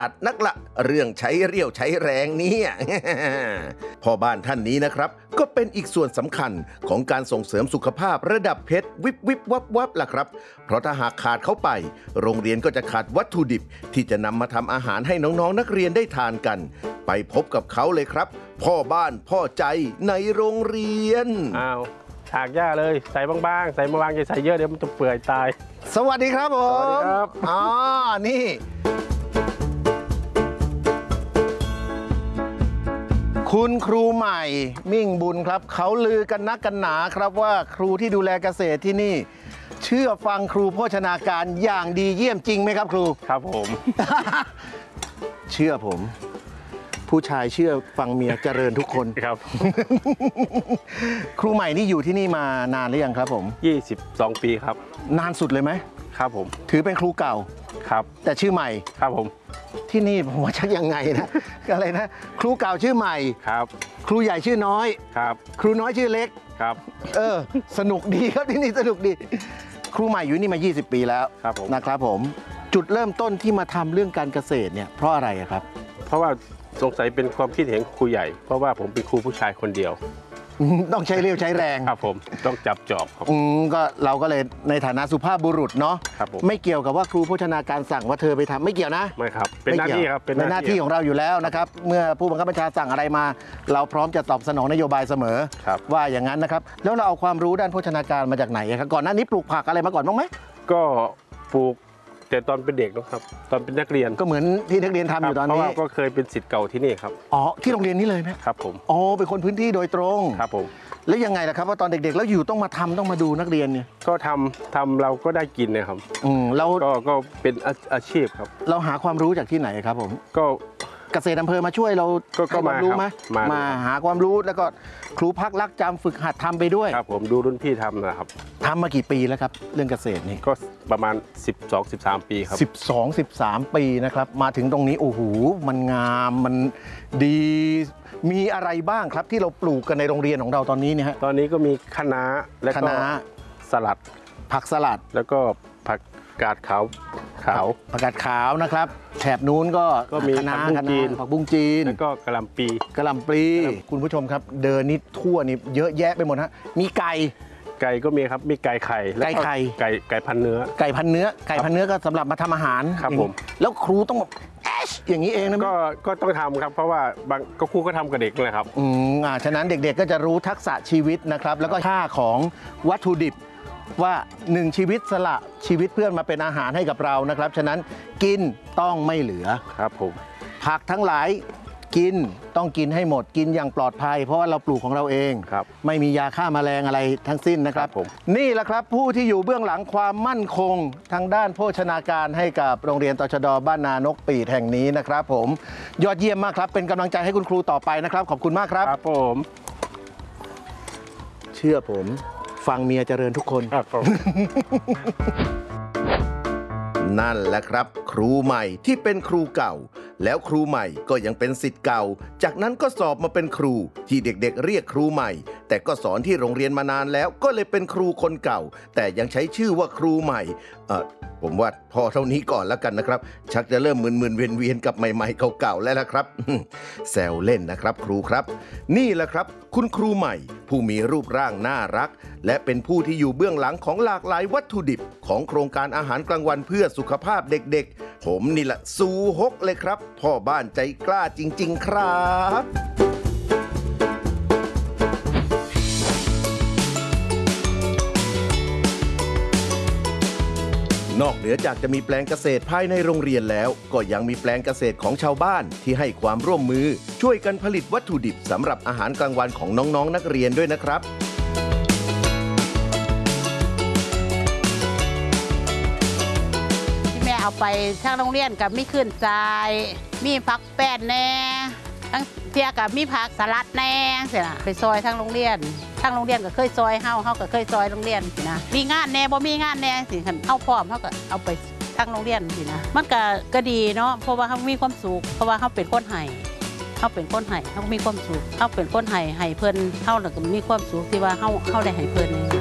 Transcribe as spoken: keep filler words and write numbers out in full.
อัดนักละเรื่องใช้เรี่ยวใช้แรงเนี่ยพ่อบ้านท่านนี้นะครับก็เป็นอีกส่วนสำคัญของการส่งเสริมสุขภาพระดับเพชรวิบวิบวับวับล่ะครับเพราะถ้าหากขาดเขาไปโรงเรียนก็จะขาดวัตถุดิบที่จะนำมาทำอาหารให้น้องๆนักเรียนได้ทานกันไปพบกับเขาเลยครับพ่อบ้านพ่อใจในโรงเรียนอ้าวฉากหญ้าเลยใส่บางๆใส่บางๆอย่าใส่เยอะเดี๋ยวมันจะเปื่อยตายสวัสดีครับผมสวัสดีครับอ๋อนี่คุณครูใหม่มิ่งบุญครับเขาลือกันนักกันหนาครับว่าครูที่ดูแลเกษตรที่นี่เชื่อฟังครูโภชนาการอย่างดีเยี่ยมจริงไหมครับครูครับผมเชื่อผมผู้ชายเชื่อฟังเมียเจริญทุกคนครับครูใหม่นี่อยู่ที่นี่มานานหรือยังครับผมยี่สิบสองปีครับนานสุดเลยไหมครับผมถือเป็นครูเก่าครับแต่ชื่อใหม่ครับผมที่นี่ผมว่าชักยังไงนะอะไรนะครูเก่าชื่อใหม่ครับครูใหญ่ชื่อน้อยครับครูน้อยชื่อเล็กครับเออสนุกดีครับที่นี่สนุกดีครูใหม่อยู่นี่มายี่สิบปีแล้วนะครับผมจุดเริ่มต้นที่มาทำเรื่องการเกษตรเนี่ยเพราะอะไรครับเพราะว่าสงสัยเป็นความคิดเห็นครูใหญ่เพราะว่าผมเป็นครูผู้ชายคนเดียวต้องใช้เรี่ยวใช้แรงครับผมต้องจับจอบครับอืมก็เราก็เลยในฐานะสุภาพบุรุษเนาะครับผมไม่เกี่ยวกับว่าครูโภชนาการสั่งว่าเธอไปทำไม่เกี่ยวนะไม่ครับเป็นหน้าที่ครับเป็นหน้าที่ของเราอยู่แล้วนะครับเมื่อผู้บังคับบัญชาสั่งอะไรมาเราพร้อมจะตอบสนองนโยบายเสมอว่าอย่างนั้นนะครับแล้วเราเอาความรู้ด้านโภชนาการมาจากไหนครับก่อนหน้านี้ปลูกผักอะไรมาก่อนบ้างไหมก็ปลูกแต่ตอนเป็นเด็กนะครับตอนเป็นนักเรียนก็เหมือนที่นักเรียนทำอยู่ตอนนี้เพราะว่าก็เคยเป็นศิษย์เก่าที่นี่ครับอ๋อที่โรงเรียนนี้เลยไหมครับผมอ๋อเป็นคนพื้นที่โดยตรงครับผมแล้วยังไงล่ะครับว่าตอนเด็กๆแล้วอยู่ต้องมาทำต้องมาดูนักเรียนเนี่ยก็ทำทำเราก็ได้กินนะครับอืมเราก็ก็เป็นอาชีพครับเราหาความรู้จากที่ไหนครับผมก็เกษตรอำเภอมาช่วยเราก็มารู้ไหมมาหาความรู้แล้วก็ครูพักรักจำฝึกหัดทำไปด้วยครับผมดูรุ่นพี่ทำนะครับทำมากี่ปีแล้วครับเรื่องเกษตรนี่ก็ประมาณสิบสอง สิบสามปีครับสิบสอง สิบสามปีนะครับมาถึงตรงนี้โอ้โหมันงามมันดีมีอะไรบ้างครับที่เราปลูกกันในโรงเรียนของเราตอนนี้เนี่ยฮะตอนนี้ก็มีคะน้าและก็สลัดผักสลัดแล้วก็ผักกาดขาวขาวผักกาดขาวนะครับแถบนู้นก็ก็มีผักบุ้งจีนผักบุ้งจีนแล้วก็กะหล่ำปีกะหล่ำปีคุณผู้ชมครับเดินนิดทั่วนี่เยอะแยะไปหมดฮะมีไก่ไก่ก็มีครับมีไก่ไข่ไก่ไข่ไก่ไก่พันเนื้อไก่พันเนื้อไก่พันเนื้อก็สำหรับมาทำอาหารครับผมแล้วครูต้องแอชอย่างนี้เองนะก็ก็ต้องทำครับเพราะว่าบางก็ครูก็ทำกับเด็กเลยครับอืมอ่าฉะนั้นเด็กๆก็จะรู้ทักษะชีวิตนะครับแล้วก็ค่าของวัตถุดิบว่าหนึ่งชีวิตสละชีวิตเพื่อนมาเป็นอาหารให้กับเรานะครับฉะนั้นกินต้องไม่เหลือครับผมผักทั้งหลายกินต้องกินให้หมดกินอย่างปลอดภัยเพราะว่าเราปลูกของเราเองไม่มียาฆ่าแมลงอะไรทั้งสิ้นนะครับนี่แหละครับผู้ที่อยู่เบื้องหลังความมั่นคงทางด้านโภชนาการให้กับโรงเรียนตชด.บ้านนานกปีดแห่งนี้นะครับผมยอดเยี่ยมมากครับเป็นกำลังใจให้คุณครูต่อไปนะครับขอบคุณมากครับครับผมเชื่อผมฟังเมียเจริญทุกคนครับผมนั่นแหละครับครูใหม่ที่เป็นครูเก่าแล้วครูใหม่ก็ยังเป็นศิษย์เก่าจากนั้นก็สอบมาเป็นครูที่เด็กๆเรียกครูใหม่แต่ก็สอนที่โรงเรียนมานานแล้วก็เลยเป็นครูคนเก่าแต่ยังใช้ชื่อว่าครูใหม่เออผมว่าพอเท่านี้ก่อนแล้วกันนะครับชักจะเริ่มมึนๆเวียนๆกับใหม่ๆเก่าๆแล้วละครับแซวเล่นนะครับครูครับนี่แหละครับคุณครูใหม่ผู้มีรูปร่างน่ารักและเป็นผู้ที่อยู่เบื้องหลังของหลากหลายวัตถุดิบของโครงการอาหารกลางวันเพื่อสุขภาพเด็กๆผมนี่แหละซูฮกเลยครับพ่อบ้านใจกล้าจริงๆครับนอกเหนือจากจะมีแปลงเกษตรภายในโรงเรียนแล้วก็ยังมีแปลงเกษตรของชาวบ้านที่ให้ความร่วมมือช่วยกันผลิตวัตถุดิบสำหรับอาหารกลางวันของน้องๆนักเรียนด้วยนะครับที่แม่เอาไปทางโรงเรียนกับมีขึ้นใจมีผักแป้นแน่ทั้งเทียกับมีผักสลัดแน่เสียนะไปซอยทางโรงเรียนทางโรงเรียนก็เคยซอยเฮาเฮาก็เคยซอยโรงเรียนสินะมีงานแน่บ่มีงานแน่สิคันเฮาพร้อมเฮาก็เอาไปทางโรงเรียนสินะมันก็ก็ดีเนาะเพราะว่าเฮามีความสุขเพราะว่าเฮาเป็นคนให้เฮาเป็นคนให้เฮามีความสุขเฮาเป็นคนให้ให้เพิ่นเฮาก็มีความสุขที่ว่าเฮาเฮาได้ให้เพิ่น